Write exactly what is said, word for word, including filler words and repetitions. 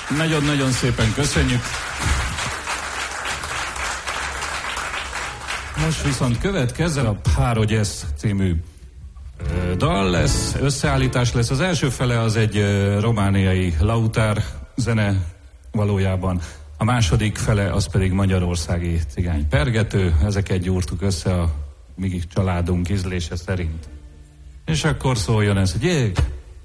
Nagyon-nagyon szépen köszönjük. Most viszont következzen a Párogyesz című dal lesz, összeállítás lesz. Az első fele az egy romániai lautár zene valójában. A második fele az pedig magyarországi cigány pergető. Ezeket gyúrtuk össze a mi családunk ízlése szerint. És akkor szóljon ez, hogy jég!